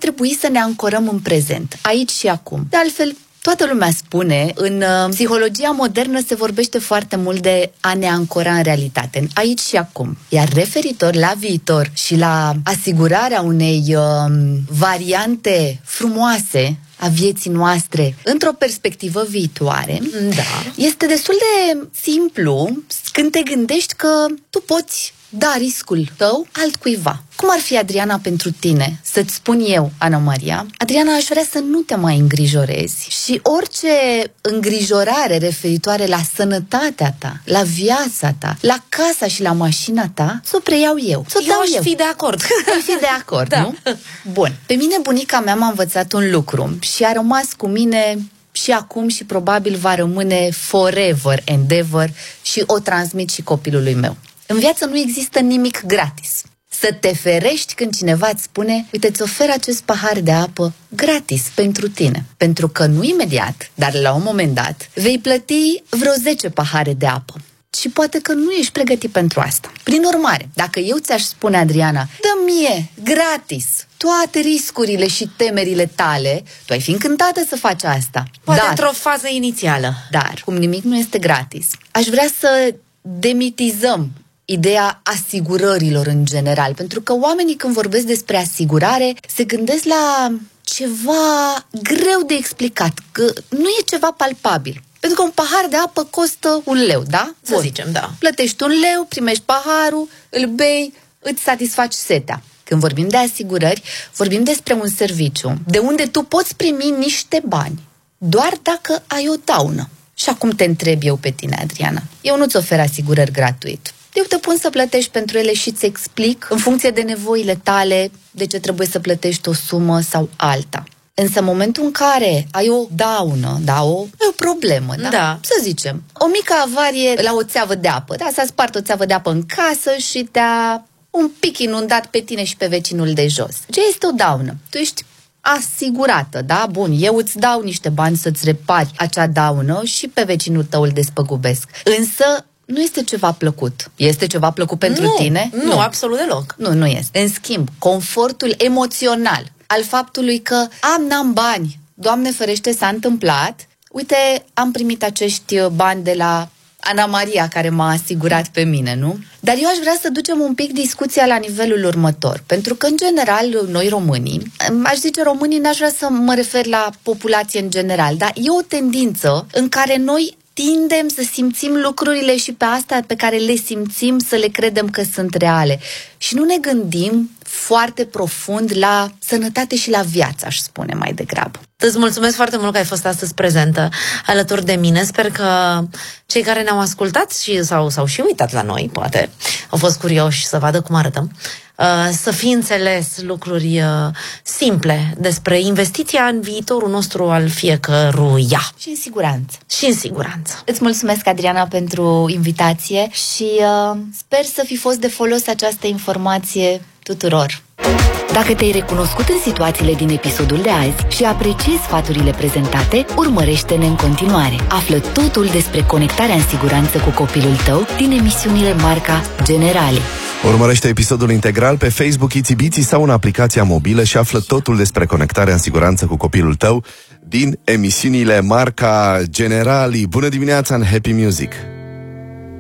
trebui să ne ancorăm în prezent, aici și acum. De altfel, toată lumea spune, în psihologia modernă se vorbește foarte mult de a ne ancora în realitate, în aici și acum. Iar referitor la viitor și la asigurarea unei variante frumoase a vieții noastre într-o perspectivă viitoare, este destul de simplu când te gândești că tu poți da riscul tău altcuiva. Cum ar fi, Adriana, pentru tine? Să-ți spun eu, Ana Maria, Adriana, aș vrea să nu te mai îngrijorezi și orice îngrijorare referitoare la sănătatea ta, la viața ta, la casa și la mașina ta, să o preiau eu. Eu aș fi de acord. Ai fi de acord, da. Nu? Bun. Pe mine bunica mea m-a învățat un lucru și a rămas cu mine și acum și probabil va rămâne forever and ever și o transmit și copilului meu. În viață nu există nimic gratis. Să te ferești când cineva îți spune: uite, îți ofer acest pahar de apă gratis pentru tine. Pentru că nu imediat, dar la un moment dat, vei plăti vreo 10 pahare de apă. Și poate că nu ești pregătit pentru asta. Prin urmare, dacă eu ți-aș spune, Adriana, dă mie gratis toate riscurile și temerile tale, tu ai fi încântată să faci asta. Poate într-o fază inițială. Dar, cum nimic nu este gratis, aș vrea să demitizăm ideea asigurărilor în general, pentru că oamenii când vorbesc despre asigurare se gândesc la ceva greu de explicat, că nu e ceva palpabil. Pentru că un pahar de apă costă 1 leu, da? Să zicem, da. Plătești 1 leu, primești paharul, îl bei, îți satisfaci setea. Când vorbim de asigurări, vorbim despre un serviciu de unde tu poți primi niște bani doar dacă ai o daună. Și acum te întreb eu pe tine, Adriana. Eu nu-ți ofer asigurări gratuit. Eu te pun să plătești pentru ele și îți explic, în funcție de nevoile tale, de ce trebuie să plătești o sumă sau alta. Însă în momentul în care ai o daună, ai o problemă, da? Să zicem, o mică avarie la o țeavă de apă, da? S-a spart o țeavă de apă în casă și te-a un pic inundat pe tine și pe vecinul de jos. Ce este o daună? Tu ești asigurată, da? Bun, eu îți dau niște bani să-ți repari acea daună și pe vecinul tău îl despăgubesc. Însă nu este ceva plăcut. Este ceva plăcut pentru tine? Nu, absolut deloc. Nu este. În schimb, confortul emoțional al faptului că n-am bani, Doamne ferește, s-a întâmplat, uite, am primit acești bani de la Ana Maria care m-a asigurat pe mine, nu? Dar eu aș vrea să ducem un pic discuția la nivelul următor, pentru că, în general, noi românii, aș zice românii, n-aș vrea să mă refer la populație în general, dar e o tendință în care noi tindem să simțim lucrurile și pe astea pe care le simțim să le credem că sunt reale. Și nu ne gândim foarte profund la sănătate și la viață, aș spune mai degrabă. Îți mulțumesc foarte mult că ai fost astăzi prezentă alături de mine. Sper că cei care ne-au ascultat și s-au și uitat la noi, poate, au fost curioși să vadă cum arătăm, să fi înțeles lucruri simple despre investiția în viitorul nostru al fiecăruia. Și în siguranță. Și în siguranță. Îți mulțumesc, Adriana, pentru invitație și sper să fi fost de folos această informație tuturor. Dacă te-ai recunoscut în situațiile din episodul de azi și apreciezi sfaturile prezentate, urmărește-ne în continuare. Află totul despre conectarea în siguranță cu copilul tău din emisiunile marca Generali. Urmărește episodul integral pe Facebook Itsy Bitsy sau în aplicația mobilă și află totul despre conectarea în siguranță cu copilul tău din emisiunile marca Generali. Bună dimineața în Happy Music!